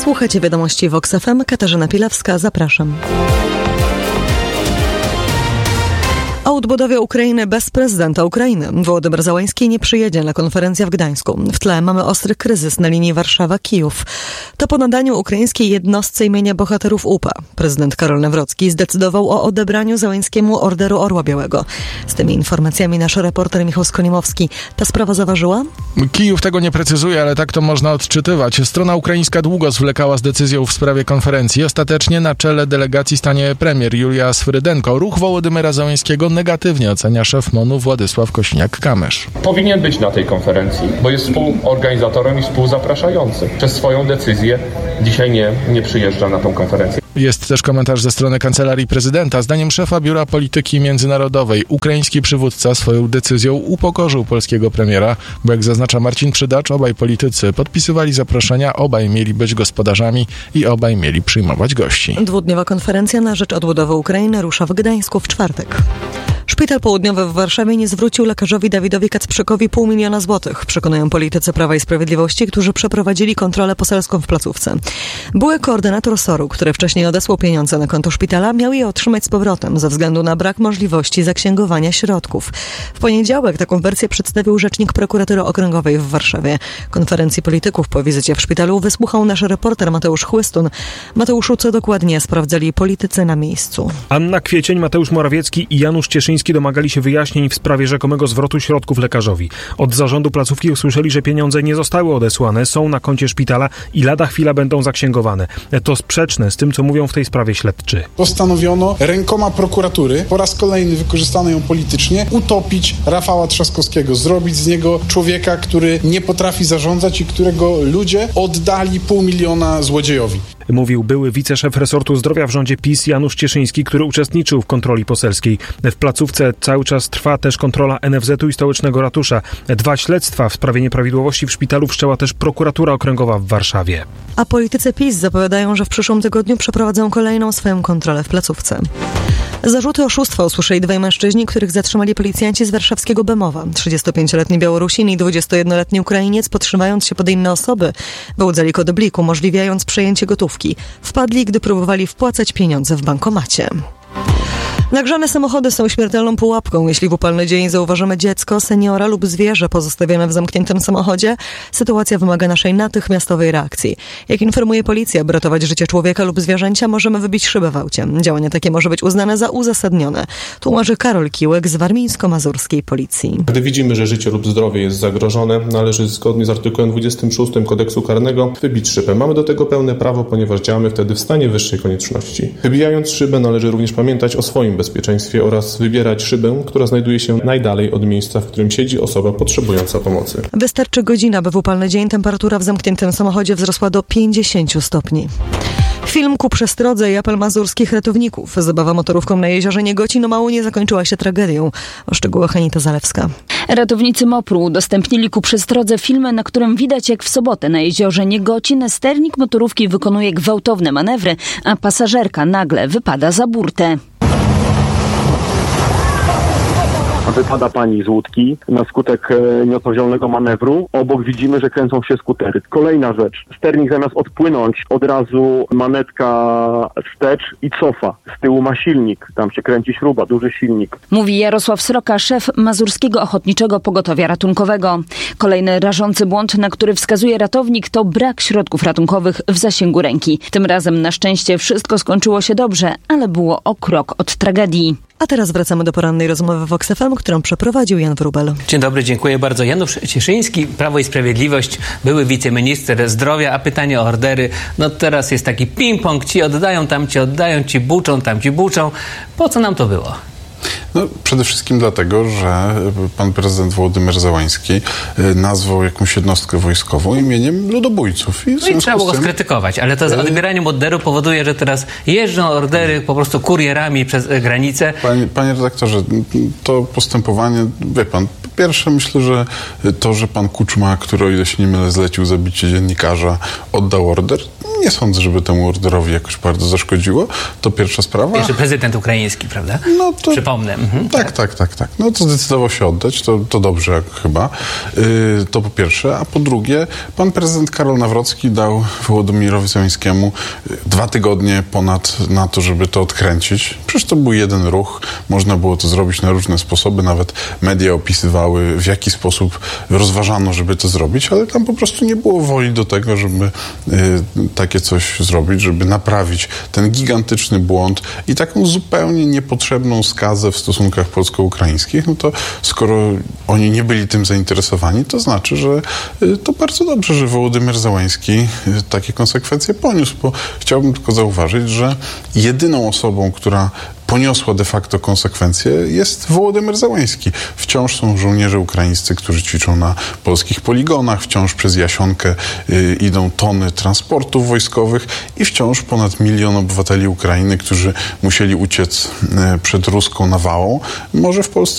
Słuchajcie wiadomości Vox FM. Katarzyna Pilewska, zapraszam. O odbudowie Ukrainy bez prezydenta Ukrainy. Wołodymyr Zełański nie przyjedzie na konferencję w Gdańsku. W tle mamy ostry kryzys na linii Warszawa-Kijów. To po nadaniu ukraińskiej jednostce imienia bohaterów UPA. Prezydent Karol Nawrocki zdecydował o odebraniu Zełańskiemu Orderu Orła Białego. Z tymi informacjami nasz reporter Michał Skolimowski. Ta sprawa zaważyła? Kijów tego nie precyzuje, ale tak to można odczytywać. Strona ukraińska długo zwlekała z decyzją w sprawie konferencji. Ostatecznie na czele delegacji stanie premier Julia Swrydenko. Ruch Wołodymyra Zełańskiego negatywnie ocenia szef MON-u Władysław Kosiniak-Kamysz. Powinien być na tej konferencji, bo jest współorganizatorem i współzapraszającym. Przez swoją decyzję dzisiaj nie przyjeżdża na tą konferencję. Jest też komentarz ze strony Kancelarii Prezydenta. Zdaniem szefa Biura Polityki Międzynarodowej ukraiński przywódca swoją decyzją upokorzył polskiego premiera, bo jak zaznacza Marcin Przydacz, obaj politycy podpisywali zaproszenia, obaj mieli być gospodarzami i obaj mieli przyjmować gości. Dwudniowa konferencja na rzecz odbudowy Ukrainy rusza w Gdańsku w czwartek. Szpital Południowy w Warszawie nie zwrócił lekarzowi Dawidowi Kacprzykowi 500 000 złotych, przekonują politycy Prawa i Sprawiedliwości, którzy przeprowadzili kontrolę poselską w placówce. Były koordynator SOR-u, który wcześniej odesłał pieniądze na konto szpitala, miał je otrzymać z powrotem ze względu na brak możliwości zaksięgowania środków. W poniedziałek taką wersję przedstawił rzecznik prokuratury okręgowej w Warszawie. Konferencji polityków po wizycie w szpitalu wysłuchał nasz reporter Mateusz Chłystun. Mateuszu, co dokładnie sprawdzali politycy na miejscu? Anna Kwiecień, Mateusz Morawiecki i Janusz Cieszyński domagali się wyjaśnień w sprawie rzekomego zwrotu środków lekarzowi. Od zarządu placówki usłyszeli, że pieniądze nie zostały odesłane, są na koncie szpitala i lada chwila będą zaksięgowane. To sprzeczne z tym, co mówią w tej sprawie śledczy. Postanowiono rękoma prokuratury, po raz kolejny wykorzystano ją politycznie, utopić Rafała Trzaskowskiego, zrobić z niego człowieka, który nie potrafi zarządzać i którego ludzie oddali 500 000 złodziejowi. Mówił były wiceszef resortu zdrowia w rządzie PiS Janusz Cieszyński, który uczestniczył w kontroli poselskiej. W placówce cały czas trwa też kontrola NFZ-u i Stołecznego Ratusza. 2 śledztwa w sprawie nieprawidłowości w szpitalu wszczęła też prokuratura okręgowa w Warszawie. A politycy PiS zapowiadają, że w przyszłym tygodniu przeprowadzą kolejną swoją kontrolę w placówce. Zarzuty oszustwa usłyszeli 2 mężczyźni, których zatrzymali policjanci z warszawskiego Bemowa. 35-letni Białorusin i 21-letni Ukrainiec, podszywając się pod inne osoby, wyłudzali kody bliku, umożliwiając przejęcie gotówki. Wpadli, gdy próbowali wpłacać pieniądze w bankomacie. Nagrzane samochody są śmiertelną pułapką. Jeśli w upalny dzień zauważymy dziecko, seniora lub zwierzę pozostawione w zamkniętym samochodzie, sytuacja wymaga naszej natychmiastowej reakcji. Jak informuje policja, by ratować życie człowieka lub zwierzęcia, możemy wybić szybę w aucie. Działanie takie może być uznane za uzasadnione. Tłumaczy Karol Kiłek z warmińsko-mazurskiej policji. Gdy widzimy, że życie lub zdrowie jest zagrożone, należy zgodnie z artykułem 26 Kodeksu Karnego wybić szybę. Mamy do tego pełne prawo, ponieważ działamy wtedy w stanie wyższej konieczności. Wybijając szybę, należy również pamiętać o swoim bezpieczeństwie oraz wybierać szybę, która znajduje się najdalej od miejsca, w którym siedzi osoba potrzebująca pomocy. Wystarczy godzina, by w upalny dzień temperatura w zamkniętym samochodzie wzrosła do 50 stopni. Film ku przestrodze i apel mazurskich ratowników. Zabawa motorówką na jeziorze Niegocin o mało nie zakończyła się tragedią. O szczegółach Anita Zalewska. Ratownicy MOPR-u udostępnili ku przestrodze film, na którym widać, jak w sobotę na jeziorze Niegocin sternik motorówki wykonuje gwałtowne manewry, a pasażerka nagle wypada za burtę. Wypada pani z łódki na skutek nieodpowiedzialnego manewru. Obok widzimy, że kręcą się skutery. Kolejna rzecz. Sternik zamiast odpłynąć, od razu manetka wstecz i cofa. Z tyłu ma silnik. Tam się kręci śruba, duży silnik. Mówi Jarosław Sroka, szef Mazurskiego Ochotniczego Pogotowia Ratunkowego. Kolejny rażący błąd, na który wskazuje ratownik, to brak środków ratunkowych w zasięgu ręki. Tym razem na szczęście wszystko skończyło się dobrze, ale było o krok od tragedii. A teraz wracamy do porannej rozmowy w Vox FM, którą przeprowadził Jan Wróbel. Dzień dobry, dziękuję bardzo. Janusz Cieszyński, Prawo i Sprawiedliwość, były wiceminister zdrowia, a pytanie o ordery. No teraz jest taki ping-pong, ci oddają, tam ci oddają, ci buczą, tam ci buczą. Po co nam to było? No, przede wszystkim dlatego, że pan prezydent Wołodymyr Zełański nazwał jakąś jednostkę wojskową imieniem ludobójców. No i trzeba było go skrytykować, ale to z odbieraniem orderu powoduje, że teraz jeżdżą ordery po prostu kurierami przez granicę. Panie redaktorze, to postępowanie, wie pan, po pierwsze myślę, że to, że pan Kuczma, który, o ile się nie mylę, zlecił zabicie dziennikarza, oddał order, nie sądzę, żeby temu orderowi jakoś bardzo zaszkodziło. To pierwsza sprawa. Pierwszy prezydent ukraiński, prawda? No to, przypomnę. Tak. No to zdecydował się oddać, to dobrze jak chyba. To po pierwsze. A po drugie, pan prezydent Karol Nawrocki dał Wołodymyrowi Zełenskiemu 2 tygodnie ponad na to, żeby to odkręcić. Przecież to był jeden ruch. Można było to zrobić na różne sposoby. Nawet media opisywały, w jaki sposób rozważano, żeby to zrobić, ale tam po prostu nie było woli do tego, żeby takie coś zrobić, żeby naprawić ten gigantyczny błąd i taką zupełnie niepotrzebną skazę w stosunkach polsko-ukraińskich. No to skoro oni nie byli tym zainteresowani, to znaczy, że to bardzo dobrze, że Wołodymyr Zełenski takie konsekwencje poniósł, bo chciałbym tylko zauważyć, że jedyną osobą, która poniosła de facto konsekwencje, jest Wołodymyr Zełenski. Wciąż są żołnierze ukraińscy, którzy ćwiczą na polskich poligonach, wciąż przez Jasionkę idą tony transportów wojskowych i wciąż ponad 1 milion obywateli Ukrainy, którzy musieli uciec przed ruską nawałą, może w Polsce